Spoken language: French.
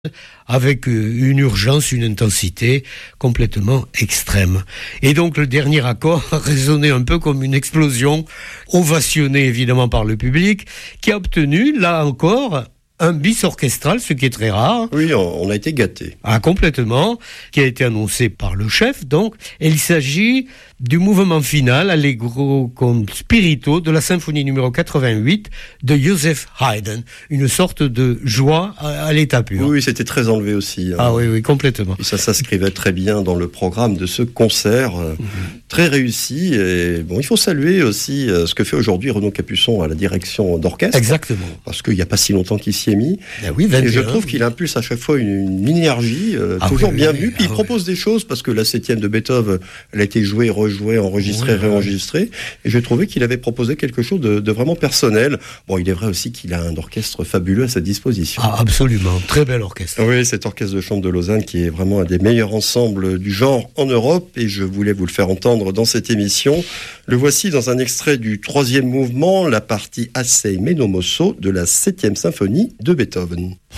avec une urgence, une intensité complètement extrême. Et donc le dernier accord a résonné un peu comme une explosion, ovationné évidemment par le public, qui a obtenu, là encore, un bis orchestral, ce qui est très rare. Oui, on a été gâtés. Ah, complètement, qui a été annoncé par le chef, donc. Et il s'agit du mouvement final, Allegro con spirito, de la symphonie numéro 88 de Joseph Haydn. Une sorte de joie à l'état pur. Oui, c'était très enlevé aussi. Ah oui, complètement. Et ça s'inscrivait très bien dans le programme de ce concert, très réussi. Et bon, il faut saluer aussi ce que fait aujourd'hui Renaud Capuçon à la direction d'orchestre. Exactement. Parce qu'il n'y a pas si longtemps qu'il s'y est mis. Oui, 21, et je trouve qu'il impulse à chaque fois une énergie toujours bienvenue. Puis il propose des choses, parce que la 7e de Beethoven, elle a été jouée, rejouée, enregistrée, réenregistrée. Et je trouvais qu'il avait proposé quelque chose de vraiment personnel. Bon, il est vrai aussi qu'il a un orchestre fabuleux à sa disposition. Ah, absolument. Très bel orchestre. Oui, cet orchestre de chambre de Lausanne qui est vraiment un des meilleurs ensembles du genre en Europe. Et je voulais vous le faire entendre dans cette émission. Le voici dans un extrait du 3e mouvement, la partie Assai Meno Mosso de la 7e symphonie de Beethoven.